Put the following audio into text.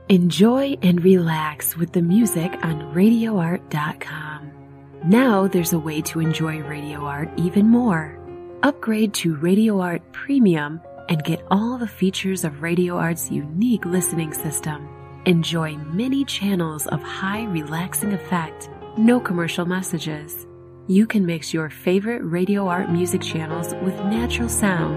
Enjoy and relax with the music on RadioArt.com. Now there's a way to enjoy Radio Art even more. Upgrade to Radio Art Premium and get all the features of Radio Art's unique listening system. Enjoy many channels of high relaxing effect, no commercial messages. You can mix your favorite Radio Art music channels with natural sound